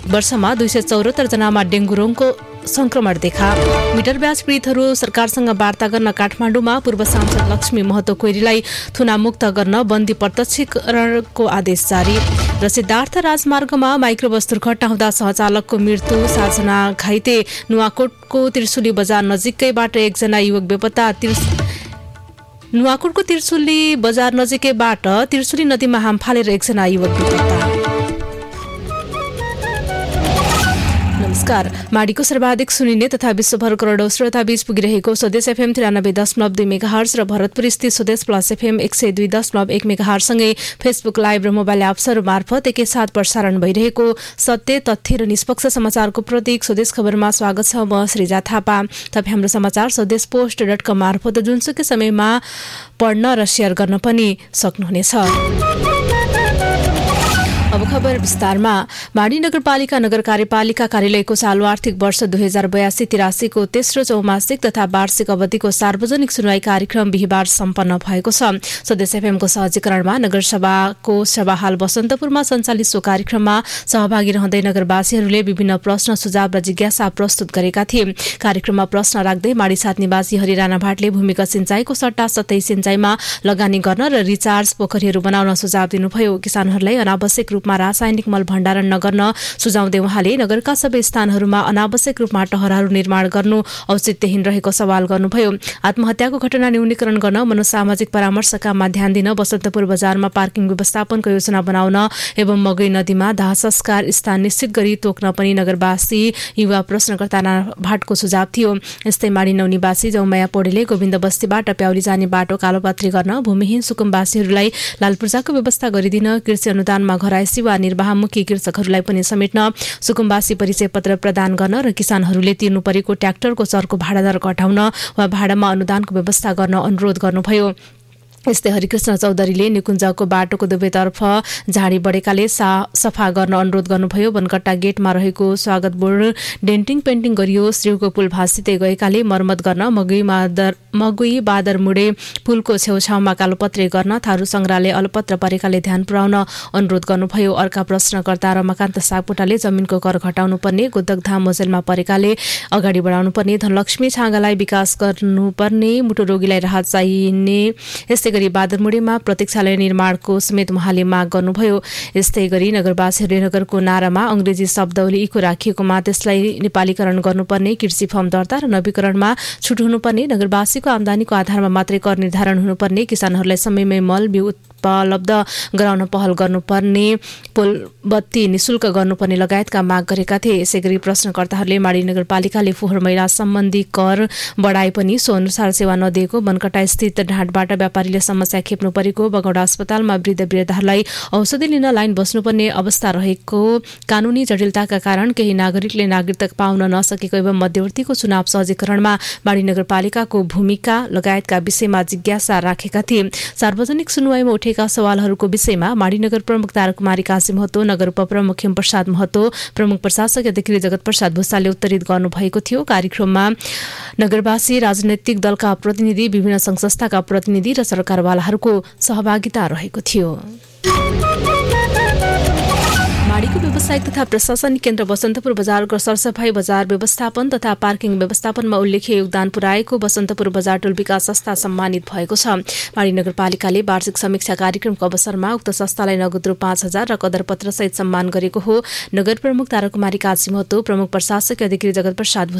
वर्षमा 274 जनामा डेङ्गु रोगको संक्रमण देखा। मिटर ब्याज पीडितहरू सरकारसँग वार्ता गर्न काठमाडौँमा पूर्व सांसद लक्ष्मी महतो कोइरीलाई थुनामुक्त गर्न बन्दी प्रत्यक्षीकरणको आदेश जारी। र सिद्धार्थ राजमार्गमा माइक्रोबस दुर्घटना हुँदा सहचालकको मृत्यु, 7 जना घाइते। नुवाकोटको त्रिशुली बजार नजिकैबाट एकजना युवक बेपत्ता। नुवाकोटको त्रिशुली बजार नजिकैबाट त्रिशुली नदीमा हाम फालेर एकजना युवक बेपत्ता। नमस्कार। माडीको सर्वाधिक सुनिने तथा विश्वभर करोडौं श्रोता बीच पुगिरहेको स्वदेश एफएम 93.2 मेगाहर्ज र भरतपुर स्थित स्वदेश प्लस एफएम 102.1 मेगाहर्ज सँगै फेसबुक लाइभ र मोबाइल एप्सहरू मार्फत एकैसाथ प्रसारण भइरहेको सत्य, तथ्य र निष्पक्ष समाचारको प्रतीक स्वदेश खबरमा स्वागत छ। म श्रीजा थापा। तपाईँ हाम्रो समाचार स्वदेश पोस्ट.com मार्फत जुनसुकै समयमा पढ्न र सेयर गर्न पनि सक्नुहुनेछ। अब खबर विस्तारमा। माडी नगरपालिका नगर कार्यपालिका कार्यालयको चालु आर्थिक वर्ष 2082-83 को तेस्रो चौमासिक तथा वार्षिक अवधिको सार्वजनिक सुनवाई कार्यक्रम बिहिबार सम्पन्न भएको छ। स्वदेश एफएमको सहजीकरणमा नगरसभाको सभा हाल बसन्तपुरमा सञ्चालित सो कार्यक्रममा सहभागी रहँदै नगरवासीहरूले विभिन्न प्रश्न, सुझाव र जिज्ञासा प्रस्तुत गरेका थिए। कार्यक्रममा प्रश्न राख्दै माडी 7 निवासी हरि राणा भाटले भूमिगत सिंचाईको सट्टा सतही सिंचाईमा लगानी गर्न र रिचार्ज पोखरीहरू बनाउन सुझाव दिनुभयो। किसानहरूलाई अनावश्यक रूपमा रासायनिक मल भण्डारण नगर्न सुझाउँदै उहाँले नगरका सबै स्थानहरूमा अनावश्यक रूपमा टहराहरू निर्माण गर्नु औचित्यहीन रहेको सवाल गर्नुभयो। आत्महत्याको घटना न्यूनीकरण गर्न मनोसामाजिक परामर्शका काममा ध्यान दिन बसन्तपुर बजारमा पार्किङ व्यवस्थापनको योजना बनाउन एवं मगै नदीमा दाह संस्कार स्थान निश्चित गरी तोक्न पनि नगरवासी युवा प्रश्नकर्ता भाटको सुझाव थियो। यस्तै माडी 9 निवासी जौमाया पौडेलले गोविन्द बस्तीबाट प्याउली जाने बाटो कालोपात्री गर्न, भूमिहीन सुकुम्बासीहरूलाई लाल पूर्जाको व्यवस्था गरिदिन, कृषि अनुदानमा घरायसी वा निर्वाहमुखी कृषकहरूलाई पनि समेट्न, सुकुम्बासी परिचय पत्र प्रदान गर्न र किसानहरूले तिर्नु परेको ट्र्याक्टरको चरको भाडादर घटाउन वा भाडामा अनुदानको व्यवस्था गर्न अनुरोध गर्नुभयो। यस्तै हरिकृष्ण चौधरीले निकुञ्जको बाटोको दुवैतर्फ झाडी बढेकाले सफा गर्न अनुरोध गर्नुभयो। बनकट्टा गेटमा रहेको स्वागत बोर्ड डेन्टिङ पेन्टिङ गरियो। श्रीउको पुल भाँसिँदै गएकाले मर्मत गर्न, मगुई बादर मुडे पुलको छेउछाउमा कालोपत्रे गर्न, थारू संग्रहालय अलपत्र परेकाले ध्यान पुर्याउन अनुरोध गर्नुभयो। अर्का प्रश्नकर्ता रमाकान्त सापकोटाले जमिनको कर घटाउनु पर्ने, गोदकधाम मोजेलमा परेकाले अगाडि बढाउनु पर्ने, धनलक्ष्मी छाँगालाई विकास गर्नुपर्ने, मुटु रोगीलाई राहत चाहिने, यस्तै गरी बादरमुडेमा प्रतीक्षालय निर्माणको समेत उहाँले माग गर्नुभयो। यस्तै गरी नगरवासीहरूले नगरको नारामा अंग्रेजी शब्दावली इको राखिएकोमा त्यसलाई नेपालीकरण गर्नुपर्ने, कृषि फर्म दर्ता र नवीकरणमा छुट हुनुपर्ने, नगरवासीको आमदानीको आधारमा मात्रै कर निर्धारण हुनुपर्ने, किसानहरूलाई समयमै मल बिउ उपलब्ध गराउन पहल गर्नुपर्ने, पोल बत्ती निशुल्क गर्नुपर्ने लगायतका माग गरेका थिए। यसै गरी प्रश्नकर्ताहरूले माडी नगरपालिकाले फोहोर मैला सम्बन्धी कर बढाए पनि सो अनुसार सेवा नदिएको, बनकटा स्थित ढाँटबाट व्यापारीले समस्या खेप्नु परेको, बगौडा अस्पतालमा वृद्धहरूलाई औषधि लिन लाइन बस्नुपर्ने अवस्था रहेको, कानूनी जटिलताका कारण केही नागरिकले नागरिकता पाउन नसकेको एवं मध्यवर्तीको चुनाव सहजीकरणमा माडी नगरपालिकाको भूमिका लगायतका विषयमा जिज्ञासा राखेका थिए। सार्वजनिक सुनवाईमा उठेका सवालहरूको विषयमा माडी नगर प्रमुख तारकुमारी काशी महतो, नगर उपप्रमुख खेमप्रसाद महतो, प्रमुख प्रशासक अधिकारी जगत प्रसाद भूषालले उत्तरित गर्नुभएको थियो। कार्यक्रममा नगरवासी, राजनैतिक दलका प्रतिनिधि, विभिन्न संघ संस्थाका प्रतिनिधि र सरकारवालाहरूको सहभागिता रहेको थियो। माडीको व्यावसायिक तथा प्रशासनिक केन्द्र बसन्तपुर बजारको सरसफाई, बजार व्यवस्थापन तथा पार्किङ व्यवस्थापनमा उल्लेख्य योगदान पुर्याएको बसन्तपुर बजार टोल विकास संस्था सम्मानित भएको छ। माडी नगरपालिकाले वार्षिक समीक्षा कार्यक्रमको अवसरमा उक्त संस्थालाई नगद रु 5,000 र कदरपत्र सहित सम्मान गरेको हो। नगर प्रमुख तारकुमारी काशी महतो, प्रमुख प्रशासकीय अधिकारी जगत प्रसाद